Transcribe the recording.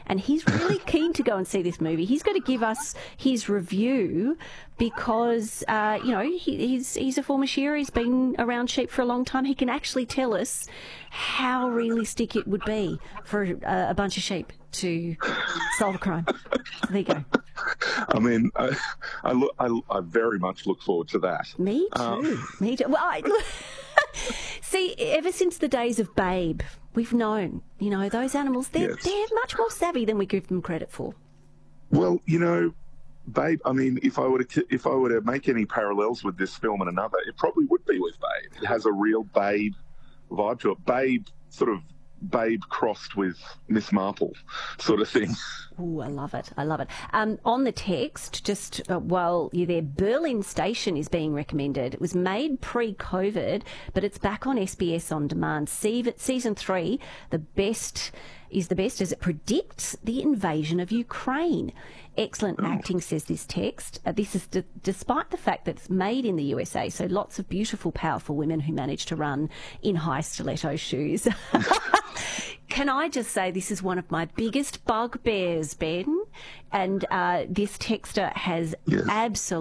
and he's really keen to go and see this movie. He's going to give us his review because, he's a former shearer. He's been around sheep for a long time. He can actually tell us how realistic it would be for a bunch of sheep to solve a crime. So there you go. I mean, I very much look forward to that. Me too. Me too. Well, see, ever since the days of Babe, we've known, those animals, they're much more savvy than we give them credit for. Well, Babe, I mean, if I were to make any parallels with this film and another, it probably would be with Babe. It has a real Babe vibe to it. Babe crossed with Miss Marple sort of thing. Oh, I love it. I love it. On the text, just while you're there, Berlin Station is being recommended. It was made pre-COVID, but it's back on SBS On Demand. Season 3, the best as it predicts the invasion of Ukraine. Excellent acting, says this text. This is despite the fact that it's made in the USA, so lots of beautiful, powerful women who manage to run in high stiletto shoes. Can I just say this is one of my biggest bugbears, Ben? And this texter has absolutely